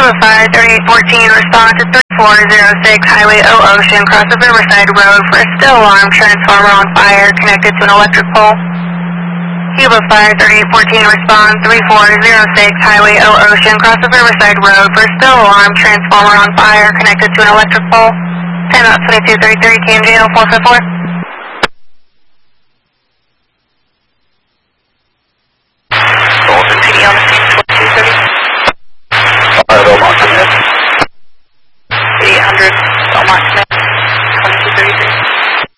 Fire 3814, respond to 3406 Highway O Ocean, cross of Riverside Road for a still alarm transformer on fire connected to an electric pole. Cuba Fire 3814, respond 3406 Highway O Ocean, cross of Riverside Road for a still alarm transformer on fire connected to an electric pole. 10 2233, KMJ 0454.